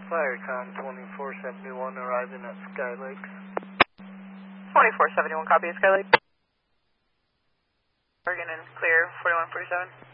Firecon 2471 arriving at Sky Lakes. 2471, copy of Sky Lake. Oregon and clear 4147.